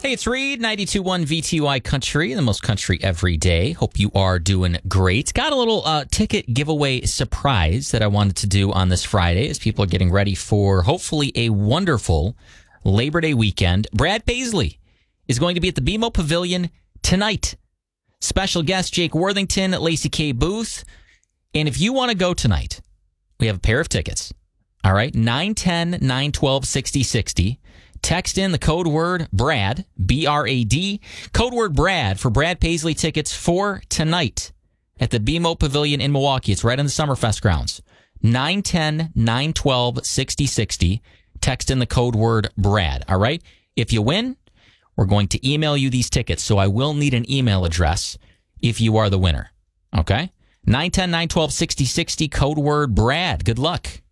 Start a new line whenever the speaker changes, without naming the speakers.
Hey, it's Reed, 92.1 VTY Country, the most country every day. Hope you are doing great. Got a little ticket giveaway surprise that I wanted to do on this Friday as people are getting ready for hopefully a wonderful Labor Day weekend. Brad Paisley is going to be at the BMO Pavilion tonight. Special guest Jake Worthington, Lacey K. Booth. And if you want to go tonight, we have a pair of tickets. All right, 910-912-6060. Text in the code word BRAD, B-R-A-D, code word BRAD for Brad Paisley tickets for tonight at the BMO Pavilion in Milwaukee. It's right on the Summerfest grounds. 910-912-6060. Text in the code word BRAD. All right? If you win, we're going to email you these tickets, so I will need an email address if you are the winner. Okay? 910-912-6060, code word BRAD. Good luck.